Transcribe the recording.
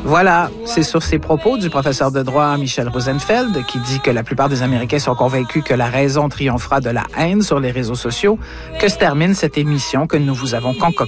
Voilà, c'est sur ces propos du professeur de droit Michel Rosenfeld, qui dit que la plupart des Américains sont convaincus que la raison triomphera de la haine sur les réseaux sociaux, que se termine cette émission que nous vous avons concoctée.